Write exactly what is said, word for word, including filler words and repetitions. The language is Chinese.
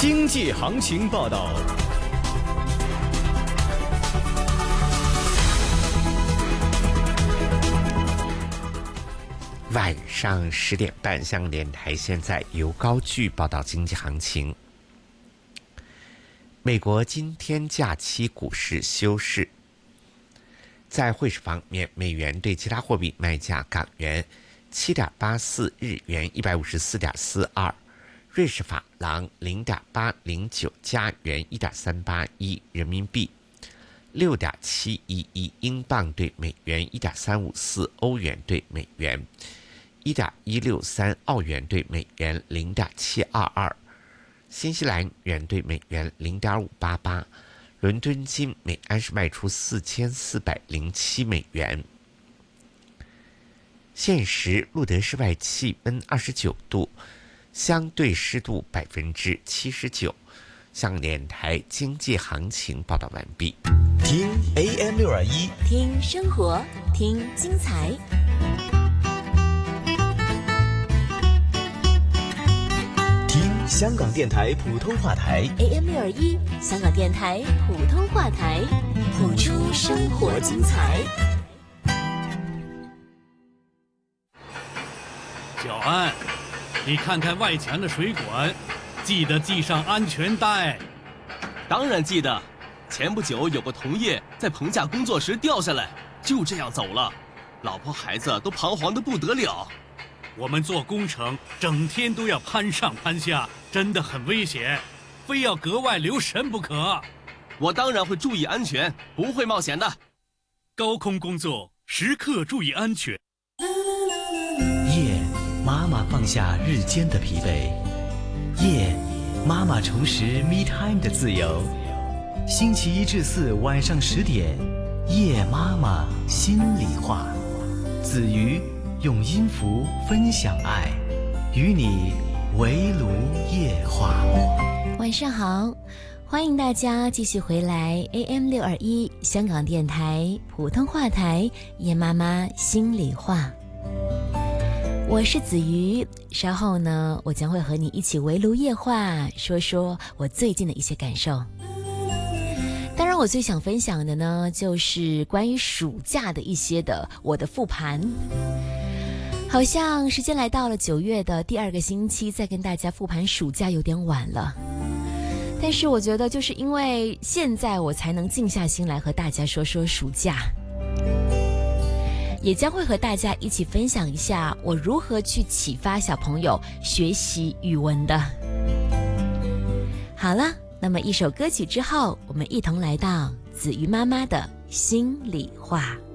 经济行情报道。 晚上十点半，香港电台现在由高炬报道经济行情。美国今天假期股市休市。在汇市方面，美元对其他货币卖价：港元七点八四，日元一百五十四点四二，瑞士法郎零点八零九，加元一点三八一，人民币六点七一一，英镑对美元一点三五四，欧元对美元一点一六三，澳元对美元零点七二二，新西兰元对美元零点五八八。伦敦金每安士卖出四千四百零七美元。现时路德室外气温二十九度，相对湿度百分之七十九。香港电台经济行情报道完毕。 听 A M 六二一， 听生活，听精彩。 香港电台普通话台 A M 六二一，香港电台普通话台，谱出生活精彩。 小安，你看看外墙的水管，记得系上安全带。 当然记得，前不久有个同业在棚架工作时掉下来，就这样走了，老婆孩子都彷徨得不得了。 我们做工程整天都要攀上攀下，真的很危险，非要格外留神不可。 我当然会注意安全，不会冒险的。 高空工作时刻注意安全。 夜，妈妈放下日间的疲惫，夜，妈妈重拾 me time 的自由。星期一至四晚上十点，夜妈妈心里话，子瑜用音符分享爱，与你围炉夜话。 晚上好，欢迎大家继续回来 A M 六二一 香港电台普通话台叶妈妈心里话。我是子瑜，稍后呢，我将会和你一起围炉夜话，说说我最近的一些感受。当然我最想分享的呢，就是关于暑假的一些的我的复盘。好像时间来到了九月的第二个星期，再跟大家复盘暑假有点晚了，但是我觉得就是因为现在我才能静下心来和大家说说暑假，也将会和大家一起分享一下我如何去启发小朋友学习语文的。好了，那么一首歌曲之后，我们一同来到子瑜妈妈的心里话。